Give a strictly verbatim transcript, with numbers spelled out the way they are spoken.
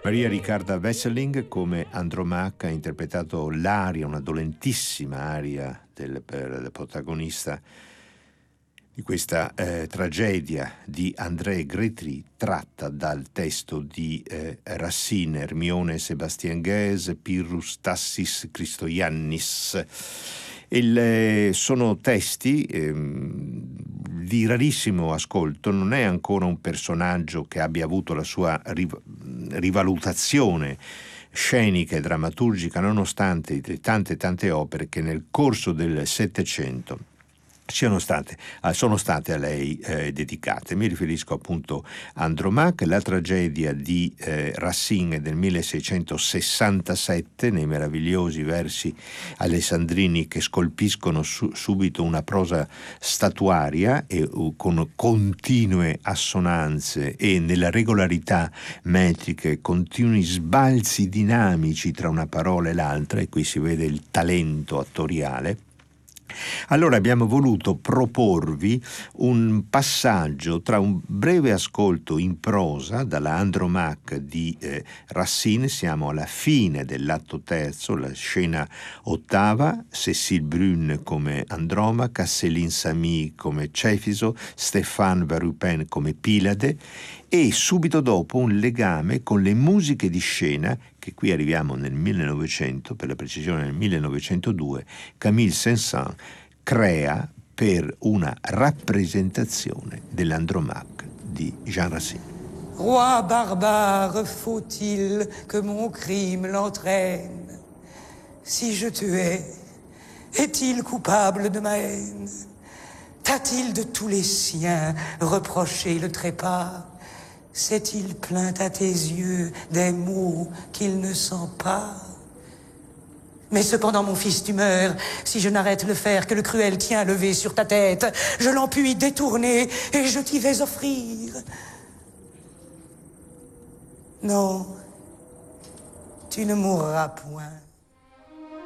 Maria Riccarda Wesseling come Andromaca ha interpretato l'aria, una dolentissima aria del, per il protagonista di questa eh, tragedia di André Grétry, tratta dal testo di eh, Racine, Ermione Sébastien Guèze, Pyrrhus Tassis Christoiannis. Il, eh, sono testi ehm, di rarissimo ascolto, non è ancora un personaggio che abbia avuto la sua riv- rivalutazione scenica e drammaturgica, nonostante le tante tante opere che nel corso del Settecento siano state, sono state a lei eh, dedicate. Mi riferisco appunto a Andromaque, la tragedia di eh, Racine del milleseicentosessantasette, nei meravigliosi versi alessandrini che scolpiscono su, subito una prosa statuaria e uh, con continue assonanze e nella regolarità metriche, continui sbalzi dinamici tra una parola e l'altra, e qui si vede il talento attoriale. Allora abbiamo voluto proporvi un passaggio tra un breve ascolto in prosa dalla Andromaque di eh, Racine. Siamo alla fine dell'atto terzo, la scena ottava, Cécile Brune come Andromaca, Céline Samy come Cefiso, Stéphane Varupin come Pilade, e subito dopo un legame con le musiche di scena che qui arriviamo nel millenovecento, per la precisione nel millenovecentodue, Camille Saint-Saëns crea per una rappresentazione dell'Andromaque di Jean Racine. Roi barbare, faut-il que mon crime l'entraîne? Si je te hais, est-il coupable de ma haine? T'a-t-il de tous les siens reproché le trépas? S'est-il plaint à tes yeux des maux qu'il ne sent pas? Mais cependant, mon fils, tu meurs. Si je n'arrête le fer que le cruel tien levé sur ta tête, je l'en puis détourner et je t'y vais offrir. Non, tu ne mourras point.